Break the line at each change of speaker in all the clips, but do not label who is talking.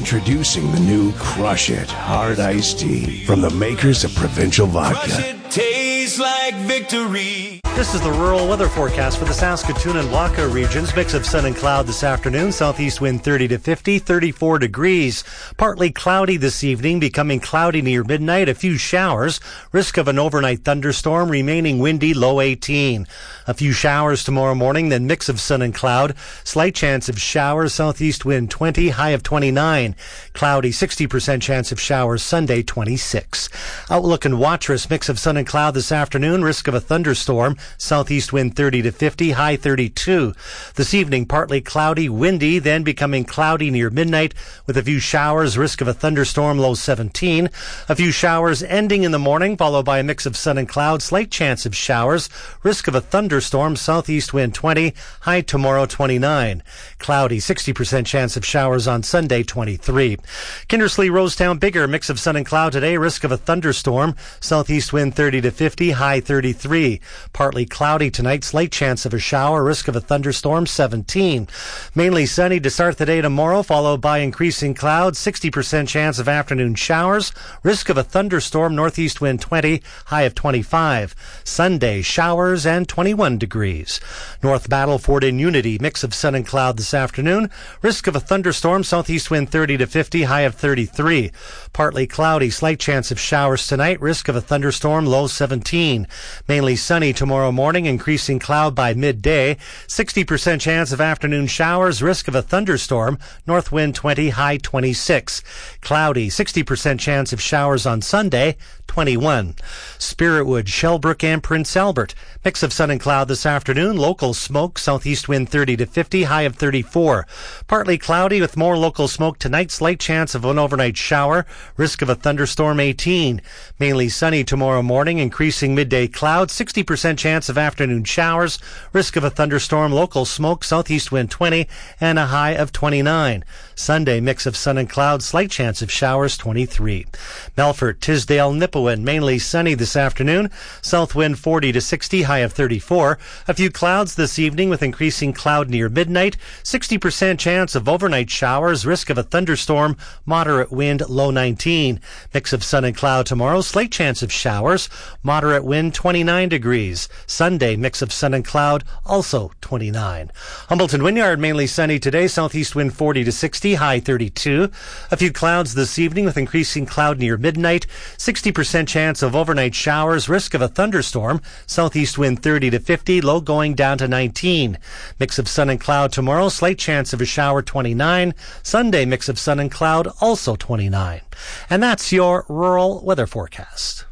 Introducing the new Crush It Hard Iced Tea from the makers of Provincial Vodka.
Crush it, tastes like victory.
This is the rural weather forecast for the Saskatoon and Waka regions. Mix of sun and cloud this afternoon. Southeast wind 30 to 50, 34 degrees. Partly cloudy this evening, becoming cloudy near midnight. A few showers. Risk of an overnight thunderstorm, remaining windy, low 18. A few showers tomorrow morning, then mix of sun and cloud. Slight chance of showers. Southeast wind 20, high of 29. Cloudy, 60% chance of showers Sunday, 26. Outlook and Watrous, mix of sun and cloud this afternoon. Risk of a thunderstorm. Southeast wind 30 to 50, high 32. This evening, partly cloudy, windy, then becoming cloudy near midnight with a few showers, risk of a thunderstorm, low 17. A few showers ending in the morning, followed by a mix of sun and cloud, slight chance of showers, risk of a thunderstorm, southeast wind 20, high tomorrow 29. Cloudy, 60% chance of showers on Sunday, 23. Kindersley, Rosetown, Bigger, mix of sun and cloud today, risk of a thunderstorm, southeast wind 30 to 50, high 33. Partly cloudy tonight, slight chance of a shower, risk of a thunderstorm, 17. Mainly sunny to start the day tomorrow, followed by increasing clouds, 60% chance of afternoon showers, risk of a thunderstorm, northeast wind 20, high of 25. Sunday, showers and 21 degrees. North Battleford and Unity, mix of sun and cloud this afternoon, risk of a thunderstorm, southeast wind 30 to 50, high of 33. Partly cloudy, slight chance of showers tonight, risk of a thunderstorm, low 17. Mainly sunny tomorrow morning, increasing cloud by midday, 60% chance of afternoon showers, risk of a thunderstorm, north wind 20, high 26. Cloudy, 60% chance of showers on Sunday, 21. Spiritwood, Shellbrook and Prince Albert, mix of sun and cloud this afternoon, local smoke, southeast wind 30 to 50, high of 34. Partly cloudy with more local smoke tonight, slight chance of an overnight shower, risk of a thunderstorm, 18. Mainly sunny tomorrow morning, increasing midday clouds, 60% chance of afternoon showers, risk of a thunderstorm, local smoke, southeast wind 20, and a high of 29. Sunday, mix of sun and clouds, slight chance of showers, 23. Melfort, Tisdale, Nipawin, mainly sunny this afternoon, south wind 40 to 60, high of 34. A few clouds this evening with increasing cloud near midnight, 60% chance of overnight showers, risk of a thunderstorm, moderate wind, low 19. Mix of sun and cloud tomorrow, slight chance of showers, moderate wind, 29 degrees. Sunday, mix of sun and cloud, also 29. Humboldt Wynyard, mainly sunny today, southeast wind 40 to 60, high 32. A few clouds this evening with increasing cloud near midnight, 60% chance of overnight showers, risk of a thunderstorm, southeast wind 30 to 50, low going down to 19. Mix of sun and cloud tomorrow, slight chance of a shower, 29. Sunday, mix of sun and cloud, also 29. And that's your rural weather forecast.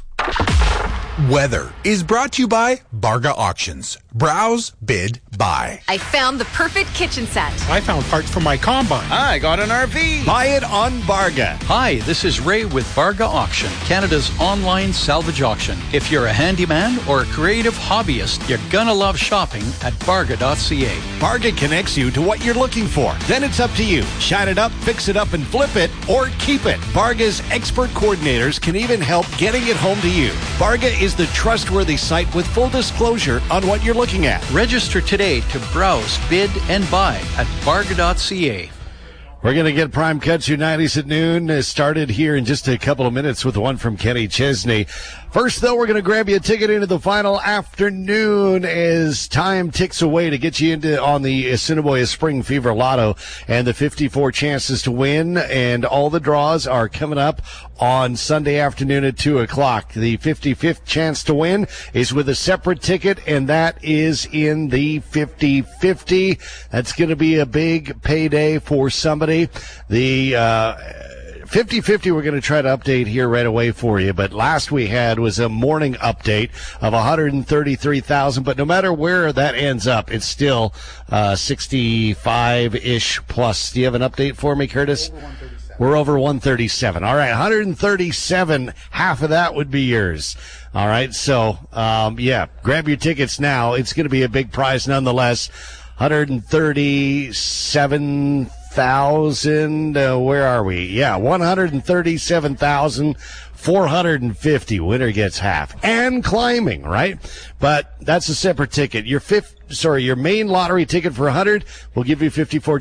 Weather is brought to you by Barga Auctions. Browse, bid, buy.
I found the perfect kitchen set.
I found parts for my combine.
I got an RV.
Buy it on Barga.
Hi, this is Ray with Barga Auction, Canada's online salvage auction. If you're a handyman or a creative hobbyist, you're gonna love shopping at Barga.ca.
Barga connects you to what you're looking for. Then it's up to you. Shine it up, fix it up, and flip it, or keep it. Barga's expert coordinators can even help getting it home to you. Barga is the trustworthy site with full disclosure on what you're looking at.
Register today to browse, bid, and buy at Barga.ca.
We're going to get Prime Cuts United at noon started here in just a couple of minutes with the one from Kenny Chesney. First, though, we're going to grab you a ticket into the final afternoon as time ticks away to get you into on the Assiniboia Spring Fever Lotto and the 54 chances to win. And all the draws are coming up on Sunday afternoon at 2 o'clock. The 55th chance to win is with a separate ticket, and that is in the 50-50. That's going to be a big payday for somebody. The 50-50 we're going to try to update here right away for you, but last we had was a morning update of 133,000, but no matter where that ends up, it's still 65-ish plus. Do you have an update for me, Curtis? We're over 137. All right, 137, half of that would be yours. All right, so, grab your tickets now. It's going to be a big prize nonetheless. 137,000, where are we? Yeah, 137,450. Winner gets half. And climbing, right? But that's a separate ticket. Your main lottery ticket for 100 will give you 54